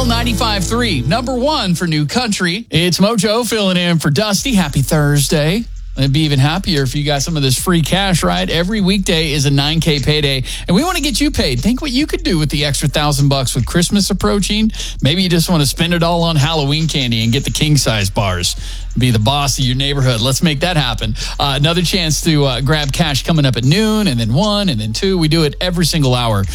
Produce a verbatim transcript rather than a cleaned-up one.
ninety-five point three, number one for New Country. It's Mojo filling in for Dusty. Happy Thursday. I'd be even happier if you got some of this free cash, right? Every weekday is a nine K payday, and we want to get you paid. Think what you could do with the extra thousand bucks with Christmas approaching. Maybe you just want to spend it all on Halloween candy and get the king-size bars. Be the boss of your neighborhood. Let's make that happen. Uh, another chance to uh, grab cash coming up at noon, and then one, and then two. We do it every single hour.